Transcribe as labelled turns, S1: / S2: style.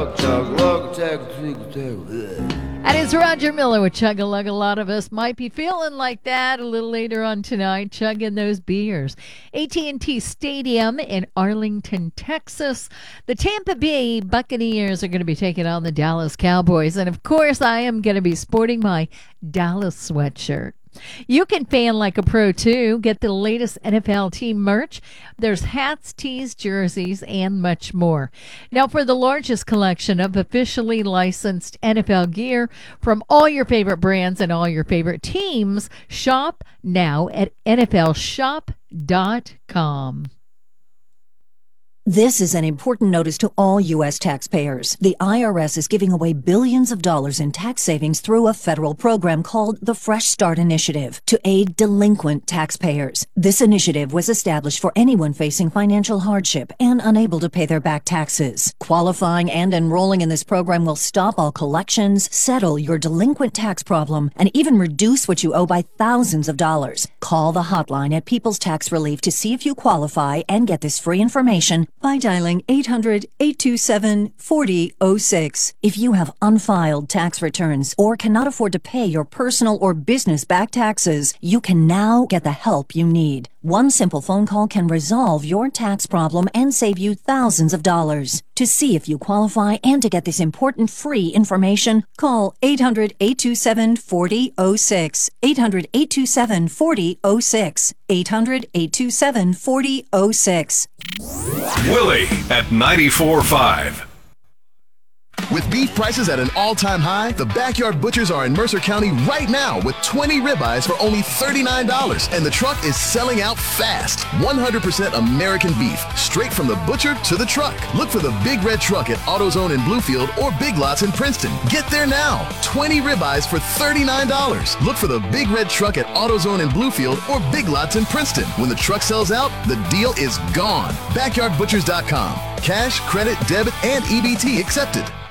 S1: That is Roger Miller with Chug a Lug. A lot of us might be feeling like that a little later on tonight, chugging those beers. AT&T Stadium in Arlington, Texas. The Tampa Bay Buccaneers are going to be taking on the Dallas Cowboys. And, of course, I am going to be sporting my Dallas sweatshirt. You can fan like a pro, too. Get the latest NFL team merch. There's hats, tees, jerseys, and much more. Now, for the largest collection of officially licensed NFL gear from all your favorite brands and all your favorite teams, shop now at NFLShop.com.
S2: This is an important notice to all U.S. taxpayers. The IRS is giving away billions of dollars in tax savings through a federal program called the Fresh Start Initiative to aid delinquent taxpayers. This initiative was established for anyone facing financial hardship and unable to pay their back taxes. Qualifying and enrolling in this program will stop all collections, settle your delinquent tax problem, and even reduce what you owe by thousands of dollars. Call the hotline at People's Tax Relief to see if you qualify and get this free information by dialing 800-827-4006. If you have unfiled tax returns or cannot afford to pay your personal or business back taxes, you can now get the help you need. One simple phone call can resolve your tax problem and save you thousands of dollars. To see if you qualify and to get this important free information, call 800-827-4006. 800-827-4006. 800-827-4006.
S3: Willie at 94.5.
S4: With beef prices at an all-time high, the Backyard Butchers are in Mercer County right now with 20 ribeyes for only $39. And the truck is selling out fast. 100% American beef, straight from the butcher to the truck. Look for the Big Red Truck at AutoZone in Bluefield or Big Lots in Princeton. Get there now. 20 ribeyes for $39. Look for the Big Red Truck at AutoZone in Bluefield or Big Lots in Princeton. When the truck sells out, the deal is gone. BackyardButchers.com. Cash, credit, debit, and EBT accepted.